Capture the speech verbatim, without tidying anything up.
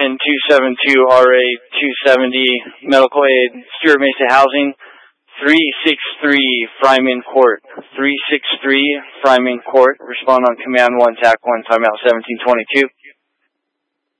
American two seven two R A two seventy, medical aid, Stuart Mesa Housing, three six three Fryman Court, three six three Fryman Court. Respond on command one, T A C one, timeout seventeen twenty-two.